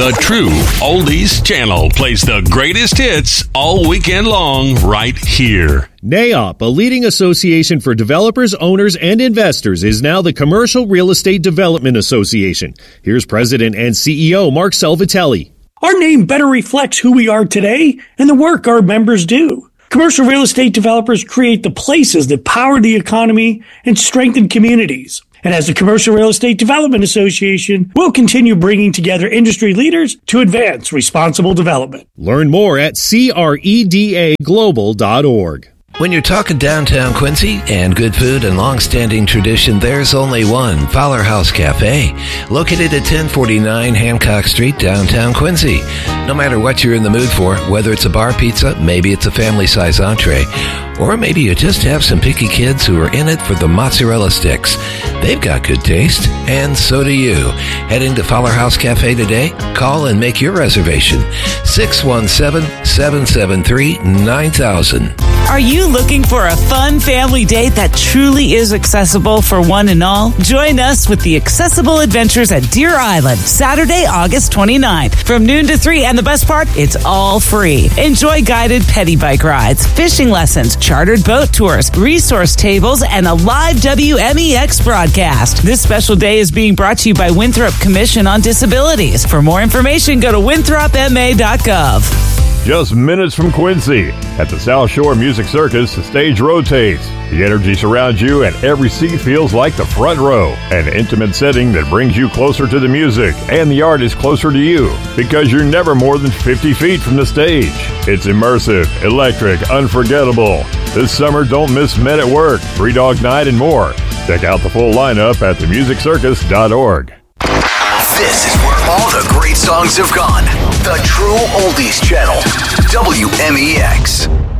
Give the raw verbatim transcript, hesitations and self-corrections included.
The True Oldies Channel plays the greatest hits all weekend long right here. N A O P, a leading association for developers, owners, and investors, is now the Commercial Real Estate Development Association. Here's President and C E O Mark Salvatelli. Our name better reflects who we are today and the work our members do. Commercial real estate developers create the places that power the economy and strengthen communities. And as the Commercial Real Estate Development Association, we'll continue bringing together industry leaders to advance responsible development. Learn more at C R E D A global dot org. When you're talking downtown Quincy and good food and long-standing tradition, there's only one, Fowler House Cafe, located at ten forty-nine Hancock Street, downtown Quincy. No matter what you're in the mood for, whether it's a bar pizza, maybe it's a family-size entree, or maybe you just have some picky kids who are in it for the mozzarella sticks. They've got good taste, and so do you. Heading to Fowler House Cafe today? Call and make your reservation. six one seven, seven seven three, nine thousand. Are you looking for a fun family date that truly is accessible for one and all? Join us with the Accessible Adventures at Deer Island, Saturday, August twenty-ninth, from noon to three. And the best part, it's all free. Enjoy guided peddy bike rides, fishing lessons, chartered boat tours, resource tables, and a live W M E X broadcast. This special day is being brought to you by Winthrop Commission on Disabilities. For more information, go to winthrop m a dot gov. Just minutes from Quincy, at the South Shore Music Circus, the stage rotates. The energy surrounds you and every seat feels like the front row. An intimate setting that brings you closer to the music and the artist closer to you, because you're never more than fifty feet from the stage. It's immersive, electric, unforgettable. This summer, don't miss Men at Work, Three Dog Night, and more. Check out the full lineup at the music circus dot org. This is where all the great songs have gone. The True Oldies Channel, W M E X.